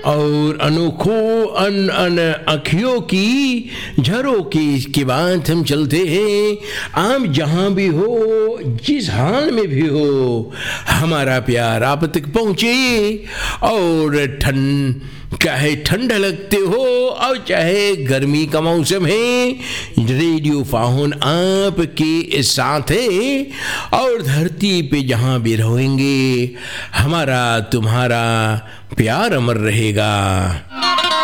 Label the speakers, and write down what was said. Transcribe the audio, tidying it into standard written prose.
Speaker 1: और अनोखों अन अन अखियों की झरोकी के बाद हम चलते हैं। आप जहाँ भी हो, जिस हाल में भी हो, हमारा प्यार आप तक पहुँचे। और चाहे ठंड लगते हो और चाहे गर्मी का मौसम है, रेडियो फाहुन आपके साथ है। और धरती पे जहाँ भी रहेंगे, हमारा तुम्हारा प्यार अमर रहेगा।